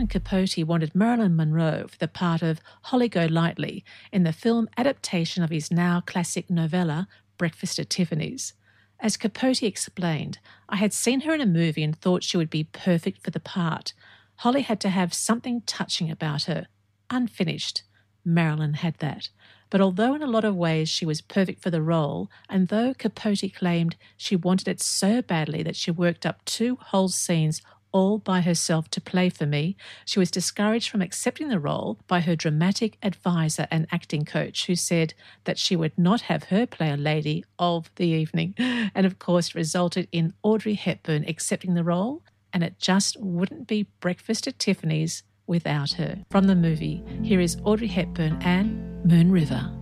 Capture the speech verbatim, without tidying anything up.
Truman Capote wanted Marilyn Monroe for the part of Holly Golightly in the film adaptation of his now classic novella, Breakfast at Tiffany's. As Capote explained, I had seen her in a movie and thought she would be perfect for the part. Holly had to have something touching about her. Unfinished. Marilyn had that. But although in a lot of ways she was perfect for the role, and though Capote claimed she wanted it so badly that she worked up two whole scenes all by herself to play for me, she was discouraged from accepting the role by her dramatic advisor and acting coach, who said that she would not have her play a lady of the evening, and of course resulted in Audrey Hepburn accepting the role, and it just wouldn't be Breakfast at Tiffany's without her. From the movie, here is Audrey Hepburn and Moon River.